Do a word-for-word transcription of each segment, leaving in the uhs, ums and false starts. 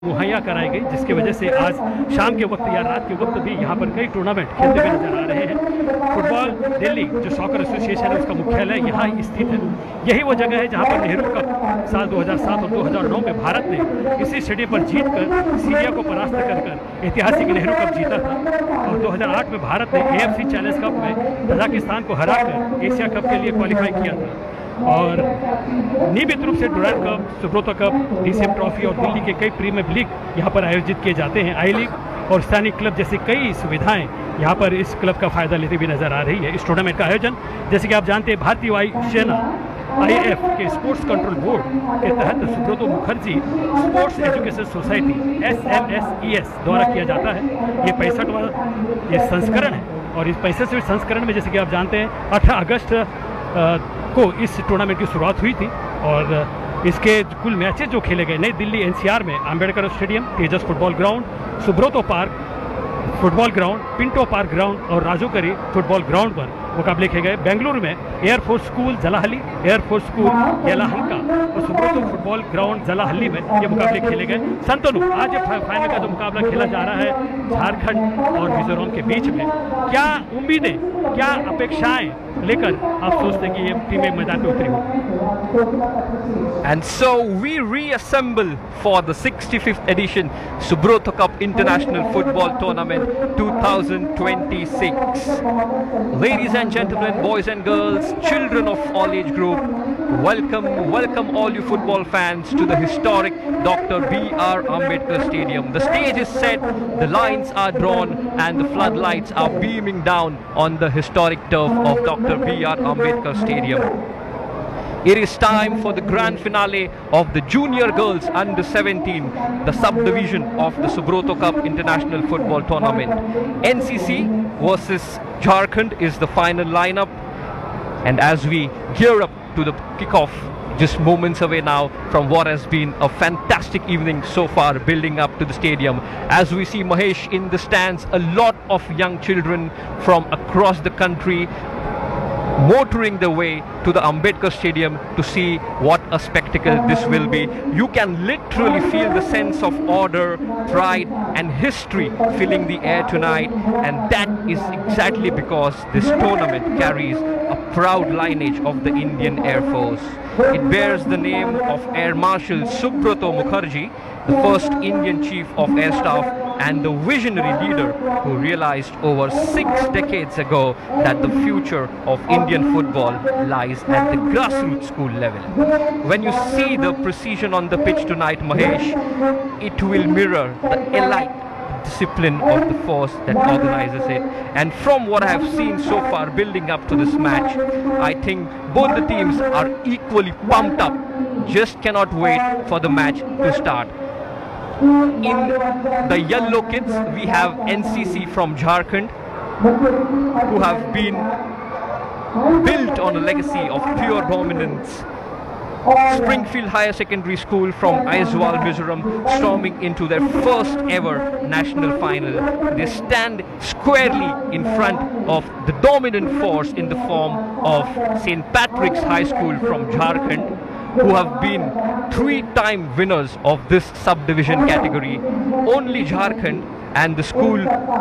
मुहैया कराई गई, जिसकी वजह से आज शाम के वक्त या रात के वक्त भी यहाँ पर कई टूर्नामेंट खेलते हुए नजर आ रहे हैं। फुटबॉल दिल्ली जो सॉकर एसोसिएशन है उसका मुख्यालय यहाँ स्थित है। यही वो जगह है जहाँ पर नेहरू कप साल दो हज़ार सात और दो हज़ार नौ में भारत ने इसी स्टेडियम पर जीतकर सीरिया को परास्त कर कर ऐतिहासिक नेहरू कप जीता था। और दो हज़ार आठ में भारत ने A F C challenge cup में तजाकिस्तान को हराकर एशिया कप के लिए क्वालिफाई किया था। और नियमित रूप से Durand cup, Subroto cup, DCM trophy और दिल्ली के कई प्रीमियर लीग यहाँ पर आयोजित किए जाते हैं। आई लीग और स्थानीय क्लब जैसी कई सुविधाएं यहाँ पर इस क्लब का फायदा लेती हुई नजर आ रही है। इस टूर्नामेंट का आयोजन जैसे कि आप जानते हैं भारतीय वायु सेना आई ए एफ के स्पोर्ट्स कंट्रोल बोर्ड के तहत Subroto Mukherjee sports education society S M S E S द्वारा किया जाता है। ये पैंसठवां ये संस्करण है और इस पैंसठवें संस्करण में जैसे कि आप जानते हैं अठारह अगस्त को इस टूर्नामेंट की शुरुआत हुई थी। और इसके कुल मैचेस जो खेले गए नई दिल्ली एन सी आर में अंबेडकर स्टेडियम, तेजस football ground, Subroto park football ground, Pinto park ground और राजूकरी फुटबॉल ग्राउंड पर मुकाबले खेले गए। बेंगलुरु में air force school जलाहली, air force school Yelahanka और सुब्रोतो फुटबॉल ग्राउंड जलाहली में ये मुकाबले खेले गए। संतनु आज फाइनल का जो मुकाबला खेला जा रहा है झारखंड और मिजोरम के बीच में, क्या उम्मीदें, क्या अपेक्षाएं लेकर आप सोचते हैं कि ये टीमें मैदान में उतरी हो? And so we reassemble for the sixty-fifth edition Subrata Cup International Football Tournament twenty twenty-six. Ladies and gentlemen, boys and girls, children of all age group, welcome, welcome all you football fans to the historic Doctor B R Ambedkar Stadium. The stage is set, the lines are drawn and the floodlights are beaming down on the historic turf of Doctor B R Ambedkar Stadium. It is time for the grand finale of the Junior Girls Under seventeen, the subdivision of the Subrata Cup International Football Tournament. N C C versus Jharkhand is the final lineup, and as we gear up to the kickoff, just moments away now from what has been a fantastic evening so far building up to the stadium. As we see Mahesh in the stands, a lot of young children from across the country motoring the way to the Ambedkar Stadium to see what a spectacle this will be. You can literally feel the sense of order, pride and history filling the air tonight, and that is exactly because this tournament carries a proud lineage of the Indian Air Force. It bears the name of Air Marshal Subrata Mukherjee, the first Indian Chief of Air Staff and the visionary leader who realized over six decades ago that the future of Indian football lies at the grassroots school level. When you see the precision on the pitch tonight, Mahesh, it will mirror the elite discipline of the force that organizes it. And from what I have seen so far building up to this match, I think both the teams are equally pumped up. Just cannot wait for the match to start. In the yellow kids, we have N C C from Jharkhand, who have been built on a legacy of pure dominance. Springfield Higher Secondary School from Aizawl, Mizoram, storming into their first ever national final. They stand squarely in front of the dominant force in the form of Saint Patrick's High School from Jharkhand, who have been three-time winners of this subdivision category. Only Jharkhand and the school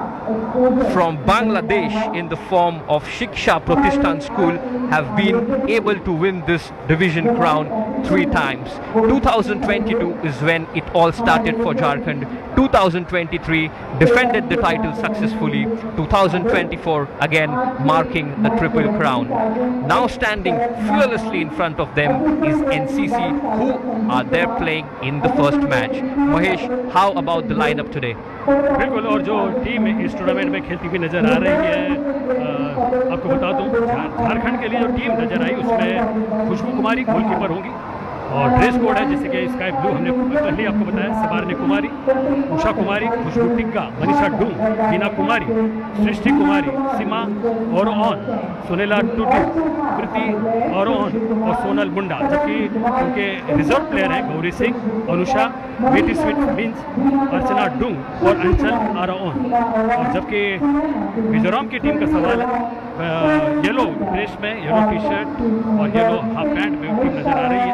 from Bangladesh in the form of Shiksha Pratishthan School have been able to win this division crown three times. two thousand twenty-two is when it all started for Jharkhand. two thousand twenty-three defended the title successfully. two thousand twenty-four again marking a triple crown. Now standing fearlessly in front of them is N C C, who are there playing in the first match. Mahesh, how about the lineup today? बिल्कुल, और जो team इस tournament में खेलती हुई नजर आ रही है, आ, आपको बता दूं झारखंड के लिए जो टीम नजर आई उसमें खुशबू कुमारी गोलकीपर होंगी और ड्रेस कोड है जैसे कि स्काई ब्लू, हमने पहले आपको बताया, सबारने कुमारी, उषा कुमारी, खुशबू टिग्गा, मनीषा डूम, बीना कुमारी, सृष्टि कुमारी, सीमा और ऑन, सुनेला टुटू, कृति और ऑन और सोनल मुंडा, जबकि उनके रिजर्व प्लेयर हैं गौरी सिंह, अनुषा, बेटी स्वीट बिंज, अर्चना डूंग और अंचल आराओन। और जबकि मिजोरम की टीम का सवाल है, येलो ड्रेस में, येलो टी शर्ट और येलो हाफ पैंट में टीम नजर आ रही है।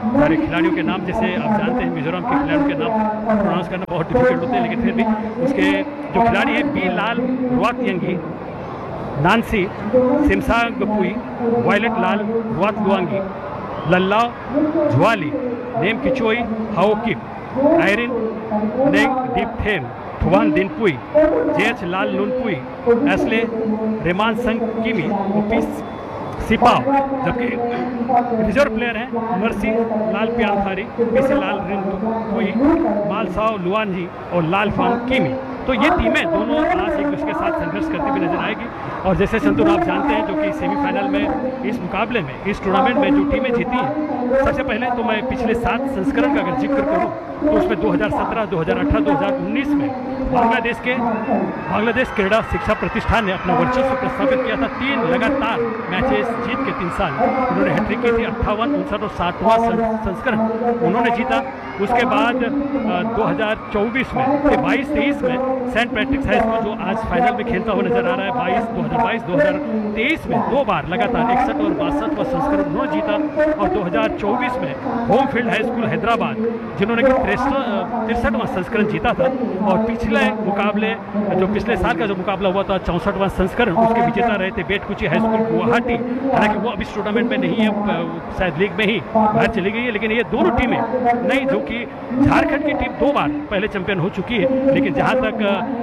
सारे खिलाड़ियों के नाम, जैसे आप जानते हैं मिजोरम के खिलाड़ियों के नाम प्रोनाउंस करना बहुत डिफिकल्ट होते हैं, लेकिन फिर भी उसके जो खिलाड़ी हैं बी लाल रुआतयंगी, नानसी सिमसांगपुई, वायलेट लाल रुआत लुआंगी, लल्ला झुआली, नेम किचोई हाओकिप, आयरिन नेंग दीपथेम, थुवान दिनपुई, जेएच लाल नुनपुई, एसले रेमान संग किमी, ओपीस सिपाव, जबकि रिजर्व प्लेयर हैं मर्सी लाल प्यालथारी, पीसी लाल रिंदुई, मालसाओ लुआनजी और लाल फांग किमी। तो ये टीमें दोनों आज एक दूसरे के साथ संघर्ष करती हुई नजर आएगी। और जैसे संतूर आप जानते हैं, जो कि सेमीफाइनल में इस मुकाबले में इस टूर्नामेंट में जो टीमें जीती हैं, सबसे पहले तो मैं पिछले सात संस्करण का अगर जिक्र करूं तो उसमें दो हज़ार सत्रह, दो हज़ार अठारह, दो हज़ार उन्नीस में बांग्लादेश के बांग्लादेश क्रीड़ा शिक्षा प्रतिष्ठान ने अपना वर्चस्व प्रस्थापित किया था। तीन लगातार मैचेस जीत के तीन साल उन्होंने हैट्रिक की थी। अट्ठावन, उनसठ और साठवां संस्करण उन्होंने जीता। उसके बाद दो हज़ार चौबीस में बाईस तेईस में सेंट पैट्रिक्स हाई स्कूल, जो आज फाइनल में खेलता हुआ नजर आ रहा है, बाईस दो हज़ार बाईस दो हज़ार तेईस में दो बार लगातार इकसठ और बासठवां संस्करण उन्होंने जीता। और दो हज़ार चौबीस में home field high school Hyderabad, जिन्होंने तिरसठवां संस्करण जीता था। और पिछले मुकाबले जो पिछले साल का जो मुकाबला हुआ था चौंसठवां संस्करण, उसके विजेता रहे थे बेटकुची हाई स्कूल गुवाहाटी। हालांकि वो अब इस टूर्नामेंट में नहीं है, शायद लीग में ही बाहर चली गई है। लेकिन ये दोनों टीमें नई, जो कि झारखंड की टीम दो बार पहले चैंपियन हो चुकी है, लेकिन जहां तक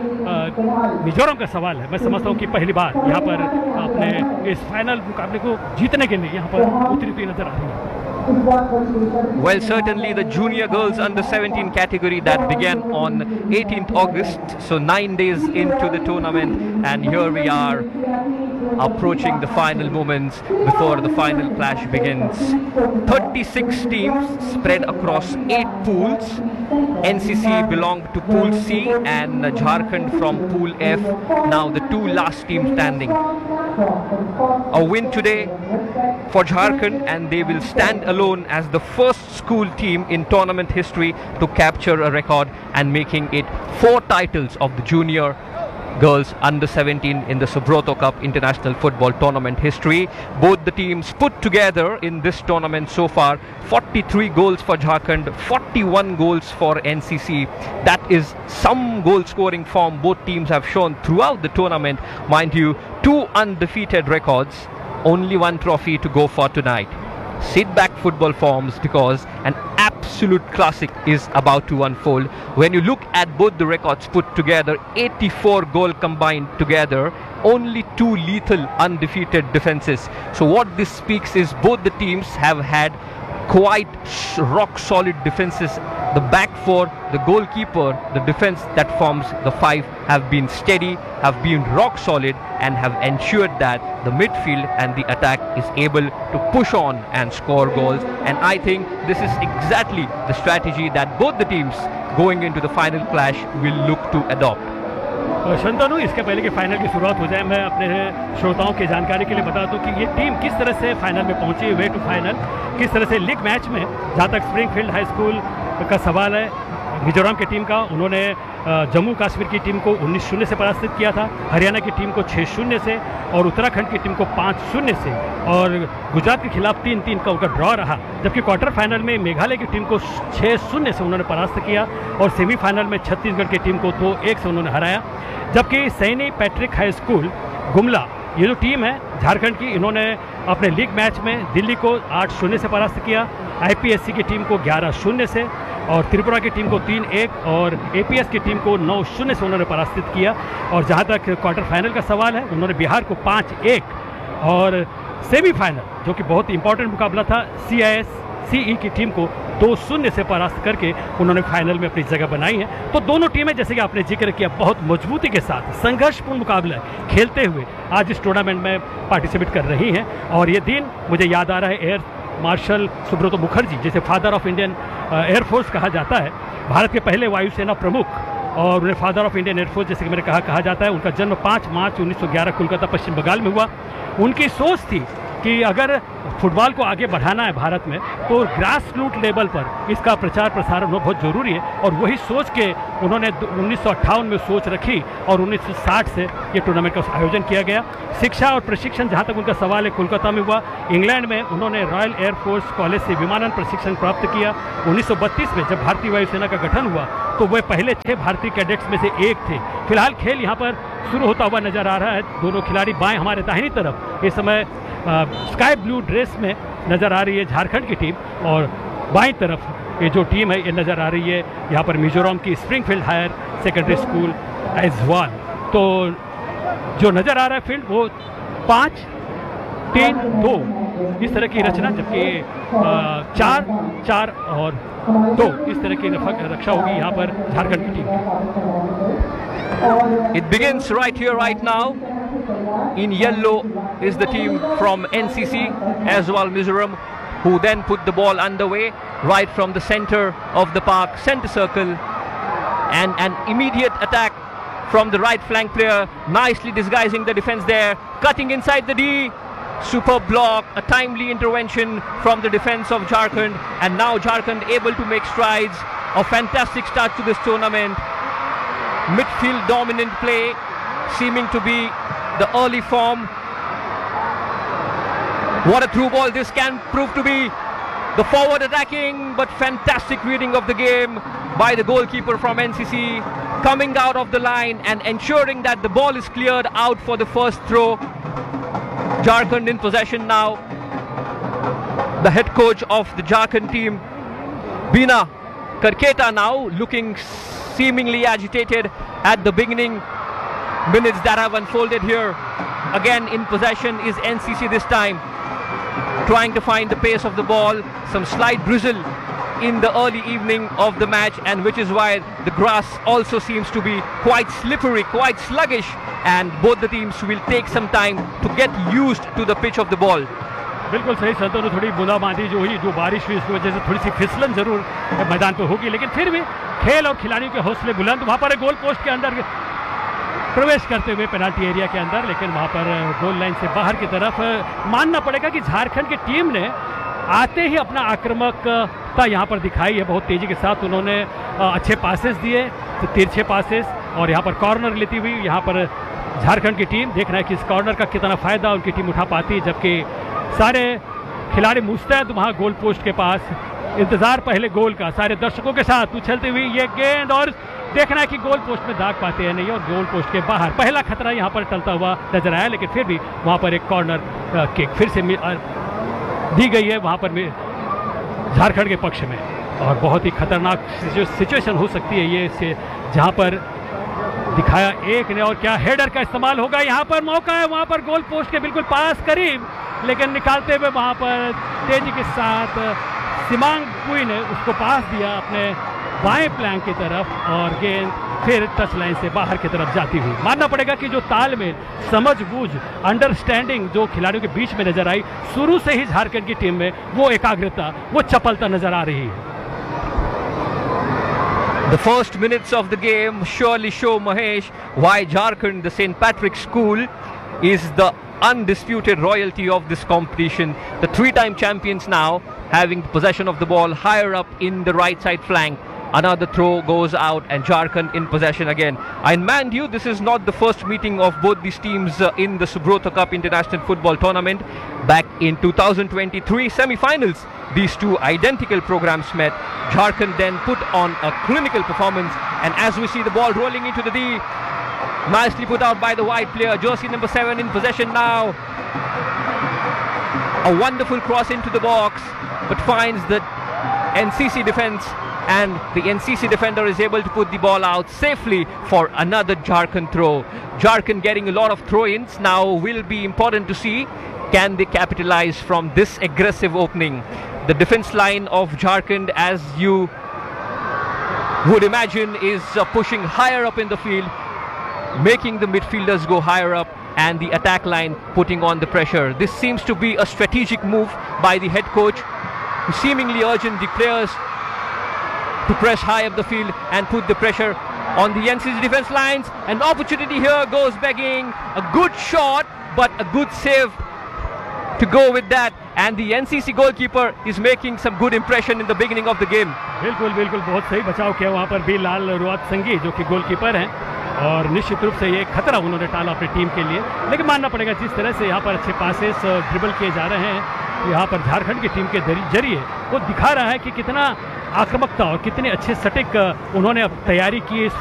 मिजोरम का सवाल है, मैं समझता हूं कि पहली बार यहां पर अपने इस फाइनल मुकाबले को जीतने के लिए यहां पर उतरी हुई नजर आ रही है। Well, certainly the junior girls under seventeen category that began on eighteenth August, so nine days into the tournament, and here we are approaching the final moments before the final clash begins. thirty-six teams spread across eight pools. N C C belonged to Pool C and Jharkhand from Pool F, now the two last teams standing. A win today for Jharkhand and they will stand alone as the first school team in tournament history to capture a record and making it four titles of the junior girls under seventeen in the Subroto Cup International Football Tournament history. Both the teams put together in this tournament so far forty-three goals for Jharkhand, forty-one goals for N C C. That is some goal scoring form both teams have shown throughout the tournament. Mind you, two undefeated records, only one trophy to go for tonight. Sit back football forms, because an absolute classic is about to unfold. When you look at both the records put together, eighty-four goal combined together, only two lethal undefeated defenses. So what this speaks is both the teams have had quite rock solid defenses. The back four, the goalkeeper, the defense that forms the five have been steady, have been rock solid, and have ensured that the midfield and the attack is able to push on and score goals. And I think this is exactly the strategy that both the teams going into the final clash will look to adopt. Shantanu, इसके पहले कि final की शुरुआत हो जाए, मैं अपने श्रोताओं की जानकारी के लिए बता दूं कि ये टीम किस तरह से फाइनल में पहुंची, वे टू फाइनल किस तरह से लीग मैच में, जहां तक स्प्रिंगफील्ड हाई स्कूल का सवाल है, मिजोरम की टीम का, उन्होंने जम्मू कश्मीर की टीम को उन्नीस शून्य से पराजित किया था, हरियाणा की टीम को छः शून्य से, और उत्तराखंड की टीम को पाँच शून्य से, और गुजरात के खिलाफ तीन तीन का उनका ड्रॉ रहा। जबकि क्वार्टर फाइनल में मेघालय की टीम को छः शून्य से उन्होंने परास्त किया, और सेमीफाइनल में छत्तीसगढ़ की टीम को दो एक से उन्होंने हराया। जबकि Saini Patrick high school Gumla, ये जो टीम है झारखंड की, इन्होंने अपने लीग मैच में दिल्ली को आठ शून्य से परास्त किया, आईपीएससी की टीम को ग्यारह शून्य से, और त्रिपुरा की टीम को तीन एक, और एपीएस की टीम को नौ शून्य से उन्होंने परास्तित किया। और जहां तक क्वार्टर फाइनल का सवाल है, उन्होंने बिहार को पाँच एक, और सेमीफाइनल जो कि बहुत इंपॉर्टेंट मुकाबला था, सी आई एस सी ई की टीम को दो शून्य से परास्त करके उन्होंने फाइनल में अपनी जगह बनाई है। तो दोनों टीमें, जैसे कि आपने जिक्र किया, बहुत मजबूती के साथ संघर्षपूर्ण मुकाबला खेलते हुए आज इस टूर्नामेंट में पार्टिसिपेट कर रही हैं। और ये दिन मुझे याद आ रहा है एयर मार्शल सुब्रतो मुखर्जी, जिसे फादर ऑफ इंडियन एयरफोर्स कहा जाता है, भारत के पहले वायुसेना प्रमुख, और उन्हें फादर ऑफ इंडियन एयरफोर्स जैसे कि मैंने कहा कहा जाता है। उनका जन्म पाँच मार्च उन्नीस सौ ग्यारह कोलकाता पश्चिम बंगाल में हुआ। उनकी सोच थी कि अगर फुटबॉल को आगे बढ़ाना है भारत में तो ग्रास रूट लेवल पर इसका प्रचार प्रसारण होना बहुत ज़रूरी है। और वही सोच के उन्होंने उन्नीस सौ अट्ठावन में सोच रखी और उन्नीस सौ साठ से ये टूर्नामेंट का आयोजन किया गया। शिक्षा और प्रशिक्षण जहाँ तक उनका सवाल है कोलकाता में हुआ। इंग्लैंड में उन्होंने रॉयल एयरफोर्स कॉलेज से विमानन प्रशिक्षण प्राप्त किया। उन्नीस सौ बत्तीस में जब भारतीय वायुसेना का गठन हुआ तो वे पहले छः भारतीय कैडेट्स में से एक थे। फिलहाल खेल यहाँ पर शुरू होता हुआ नजर आ रहा है। दोनों खिलाड़ी बाएं हमारे दाहिनी तरफ इस समय स्काई ब्लू ड्रेस में नज़र आ रही है झारखंड की टीम, और बाईं तरफ ये जो टीम है ये नज़र आ रही है यहाँ पर मिजोरम की Springfield higher secondary school Aizawl. तो जो नज़र आ रहा है फील्ड वो पाँच तीन दो इस तरह की रचना, जबकि चार चार और दो इस तरह की रक्षा होगी यहाँ पर झारखंड की टीम की। It begins right here, right now. In yellow is the team from N C C, Aizawl Mizoram, who then put the ball underway right from the center of the park, center circle, and an immediate attack from the right flank player, nicely disguising the defense there, cutting inside the D. Superb block, a timely intervention from the defense of Jharkhand, and now Jharkhand able to make strides. A fantastic start to this tournament. Midfield dominant play seeming to be the early form. What a through ball this can prove to be. The forward attacking but fantastic reading of the game by the goalkeeper from N C C, coming out of the line and ensuring that the ball is cleared out for the first throw. Jharkhand in possession now. The head coach of the Jharkhand team, Bina Karketa, now looking seemingly agitated at the beginning minutes that have unfolded here. Again in possession is N C C this time, trying to find the pace of the ball. Some slight drizzle in the early evening of the match, and which is why the grass also seems to be quite slippery, quite sluggish, and both the teams will take some time to get used to the pitch of the ball. बिल्कुल सही संतों, थोड़ी बूंदाबांदी जो हुई, जो बारिश हुई, इसकी वजह से थोड़ी सी फिसलन जरूर मैदान पर होगी, लेकिन फिर भी खेल और खिलाड़ियों के हौसले बुलंद। वहाँ पर गोल पोस्ट के अंदर प्रवेश करते हुए पेनाल्टी एरिया के अंदर, लेकिन वहाँ पर गोल लाइन से बाहर की तरफ मानना पड़ेगा कि झारखंड की टीम ने आते ही अपना आक्रामकता यहाँ पर दिखाई है। बहुत तेज़ी के साथ उन्होंने अच्छे पासेस दिए, तो तिरछे पासेस, और यहाँ पर कॉर्नर लेती हुई यहाँ पर झारखंड की टीम, देखना है कि इस कॉर्नर का कितना फ़ायदा उनकी टीम उठा पाती है, जबकि सारे खिलाड़ी मुस्तैद वहाँ गोल पोस्ट के पास, इंतज़ार पहले गोल का सारे दर्शकों के साथ उछलती हुई ये गेंद, और देखना है कि गोल पोस्ट में दाग पाते हैं नहीं, और गोल पोस्ट के बाहर पहला खतरा यहाँ पर टलता हुआ नजर आया, लेकिन फिर भी वहाँ पर एक कॉर्नर किक फिर से दी गई है वहाँ पर झारखंड के पक्ष में, और बहुत ही खतरनाक सिचुएशन हो सकती है ये से, जहाँ पर दिखाया एक ने, और क्या हेडर का इस्तेमाल होगा, यहाँ पर मौका है वहाँ पर गोल पोस्ट के बिल्कुल पास करीब, लेकिन निकालते हुए वहाँ पर तेजी के साथ सिमांग पुई ने उसको पास दिया अपने बाएं फ्लैंक की तरफ, और गेंद फिर टच लाइन से बाहर की तरफ जाती हुई। मानना पड़ेगा कि जो तालमेल, समझबूझ, अंडरस्टैंडिंग जो खिलाड़ियों के बीच में नजर आई शुरू से ही झारखंड की टीम में, वो एकाग्रता, वो चपलता नजर आ रही है। The first minutes of the game surely show, Mahesh, why Jharkhand, the Saint Patrick's School, is the undisputed royalty of this competition. The three-time champions now having possession of the ball higher up in the right side flank. Another throw goes out and Jharkhand in possession again. And mind you, this is not the first meeting of both these teams uh, in the Subrata Cup International Football Tournament. Back in two thousand twenty-three semi-finals, these two identical programs met. Jharkhand then put on a clinical performance, and as we see the ball rolling into the D, nicely put out by the white player, jersey number seven in possession now. A wonderful cross into the box, but finds the N C C defense, and the N C C defender is able to put the ball out safely for another Jharkhand throw. Jharkhand getting a lot of throw-ins now. Will be important to see, can they capitalize from this aggressive opening. The defense line of Jharkhand, as you would imagine, is uh, pushing higher up in the field, making the midfielders go higher up, and the attack line putting on the pressure. This seems to be a strategic move by the head coach, who seemingly urging the players to press high up the field and put the pressure on the N C C defense lines. An opportunity here goes begging. A good shot, but a good save to go with that, and the N C C goalkeeper is making some good impression in the beginning of the game. बिल्कुल बिल्कुल बहुत सही बचाव किया वहाँ पर भी लाल रुआत संगी जो कि गोलकीपर हैं, और निश्चित रूप से ये खतरा उन्होंने टाला अपनी टीम के लिए। लेकिन मानना पड़ेगा जिस तरह से यहाँ पर अच्छे पासेस ड्रिबल किए जा रहे हैं, यहाँ पर झारखंड की टीम के जरिए वो दिखा रहा है कि कितना आक्रामकता और कितने अच्छे सटीक उन्होंने अब तैयारी की है।